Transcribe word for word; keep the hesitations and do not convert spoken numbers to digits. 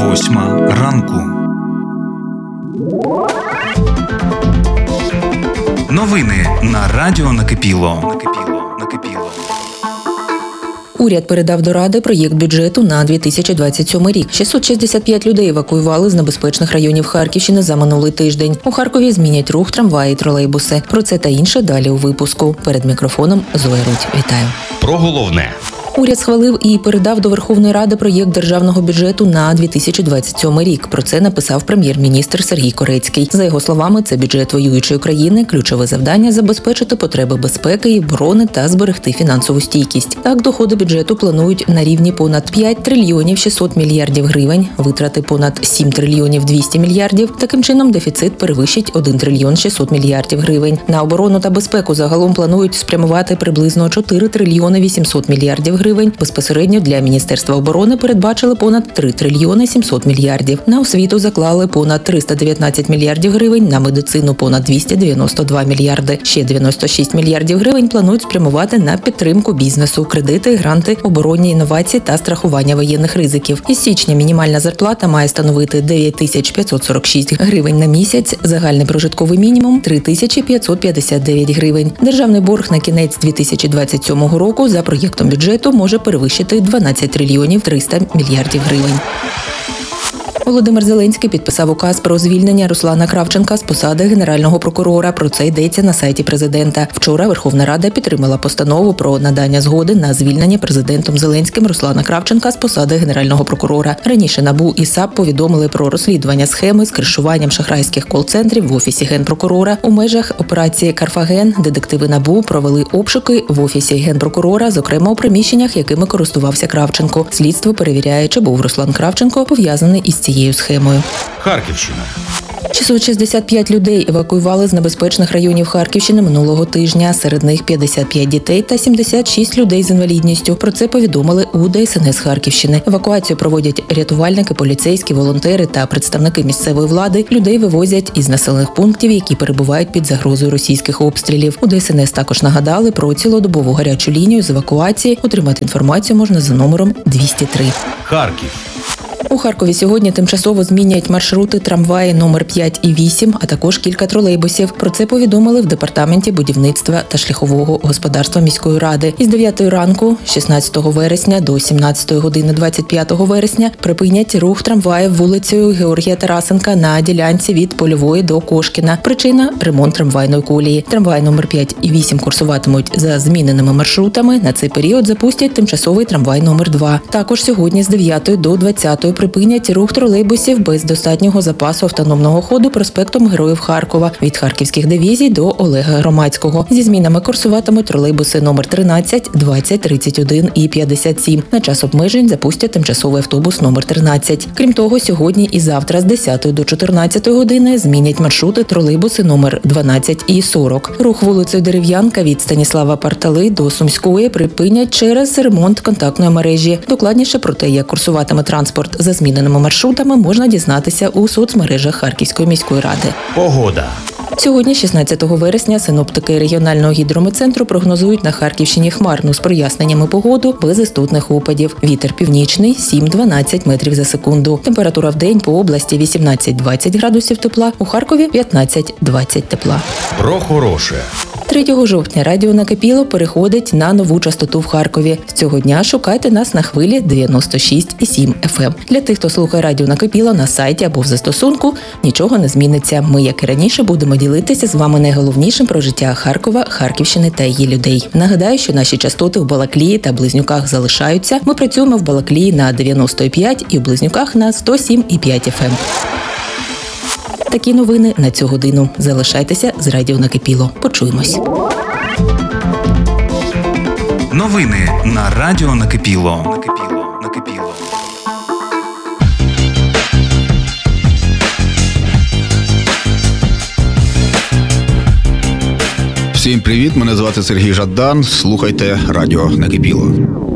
Восьма ранку. Новини на радіо Накипіло. Уряд передав до Ради проєкт бюджету на дві тисячі двадцять сьомий рік. шістсот шістдесят п'ять людей евакуювали з небезпечних районів Харківщини за минулий тиждень. У Харкові змінять рух трамваї і тролейбуси. Про це та інше далі у випуску. Перед мікрофоном Зоя Рудь. Вітаю. Про головне. Уряд схвалив і передав до Верховної Ради проєкт державного бюджету на дві тисячі двадцять сьомий рік. Про це написав прем'єр-міністр Сергій Корецький. За його словами, це бюджет воюючої країни, ключове завдання – забезпечити потреби безпеки і оборони та зберегти фінансову стійкість. Так, доходи бюджету планують на рівні понад п'ять трильйонів шістсот мільярдів гривень, витрати понад сім трильйонів двісті мільярдів. Таким чином, дефіцит перевищить один трильйон шістсот мільярдів гривень. На оборону та безпеку загалом планують спрямувати приблизно чотири трильйони вісімсот мільярдів гривень. Безпосередньо для Міністерства оборони передбачили понад три трильйони сімсот мільярдів. На освіту заклали понад триста дев'ятнадцять мільярдів гривень, на медицину понад двісті дев'яносто два мільярди. Ще дев'яносто шість мільярдів гривень планують спрямувати на підтримку бізнесу, кредити, гранти, оборонні інновації та страхування воєнних ризиків. Із січня мінімальна зарплата має становити дев'ять тисяч п'ятсот сорок шість гривень на місяць, загальний прожитковий мінімум – три тисячі п'ятсот п'ятдесят дев'ять гривень. Державний борг на кінець дві тисячі двадцять сьомого року за проєктом бюджету може перевищити дванадцять трильйонів триста мільярдів гривень. Володимир Зеленський підписав указ про звільнення Руслана Кравченка з посади Генерального прокурора. Про це йдеться на сайті президента. Вчора Верховна Рада підтримала постанову про надання згоди на звільнення президентом Зеленським Руслана Кравченка з посади Генерального прокурора. Раніше НАБУ і САП повідомили про розслідування схеми з кришуванням шахрайських кол-центрів в Офісі Генпрокурора. У межах операції «Карфаген» детективи НАБУ провели обшуки в Офісі Генпрокурора, зокрема у приміщеннях, якими користувався Кравченко. Слідство перевіряє, чи був Руслан Кравченко пов'язаний із цією схемою. Харківщина. шістсот шістдесят п'ять людей евакуювали з небезпечних районів Харківщини минулого тижня. Серед них п'ятдесят п'ять дітей та сімдесят шість людей з інвалідністю. Про це повідомили у Де Ес Ен Ес Харківщини. Евакуацію проводять рятувальники, поліцейські, волонтери та представники місцевої влади. Людей вивозять із населених пунктів, які перебувають під загрозою російських обстрілів. У Де Ес Ен Ес також нагадали про цілодобову гарячу лінію з евакуації. Отримати інформацію можна за номером двісті три. Харків. У Харкові сьогодні тимчасово змінять маршрути трамваї номер п'ять і вісім, а також кілька тролейбусів. Про це повідомили в Департаменті будівництва та шляхового господарства міської ради. Із дев'ятої ранку, шістнадцятого вересня, до сімнадцятої години двадцять п'ятого вересня припинять рух трамваїв вулицею Георгія Тарасенка на ділянці від Польової до Кошкіна. Причина – ремонт трамвайної колії. Трамваї номер п'ять і вісім курсуватимуть за зміненими маршрутами. На цей період запустять тимчасовий трамвай номер два. Також сьогодні з дев'ятої до двадцятої припинять рух тролейбусів без достатнього запасу автономного ходу проспектом Героїв Харкова від харківських дивізій до Олега Громадського. Зі змінами курсуватимуть тролейбуси номер тринадцять, двадцять, тридцять один і п'ятдесят сім. На час обмежень запустять тимчасовий автобус номер тринадцять. Крім того, сьогодні і завтра з десятої до чотирнадцятої години змінять маршрути тролейбуси номер дванадцять і сорок. Рух вулицею Дерев'янка від Станіслава Партали до Сумської припинять через ремонт контактної мережі. Докладніше про те, як курсуватиме транспорт за зміненими маршрутами, можна дізнатися у соцмережах Харківської міської ради. Погода. Сьогодні, шістнадцятого вересня, синоптики регіонального гідрометцентру прогнозують на Харківщині хмарну з проясненнями погоду без істотних опадів. Вітер північний – сім-дванадцять метрів за секунду. Температура в день по області вісімнадцять-двадцять градусів тепла, у Харкові п'ятнадцять-двадцять тепла. Про хороше. третього жовтня радіо Накипіло переходить на нову частоту в Харкові. З цього дня шукайте нас на хвилі дев'яносто шість і сім еф ем. Для тих, хто слухає радіо Накипіло на сайті або в застосунку, нічого не зміниться. Ми, як і раніше, будемо ділитися з вами найголовнішим про життя Харкова, Харківщини та її людей. Нагадаю, що наші частоти в Балаклії та Близнюках залишаються. Ми працюємо в Балаклії на дев'яносто п'ять і в Близнюках на сто сім і п'ять еф ем. Такі новини на цю годину. Залишайтеся з радіо Накипіло. Почуємось. Новини на радіо Накипіло. Накипіло. Накипіло. Всім привіт, мене звати Сергій Жадан. Слухайте радіо Накипіло.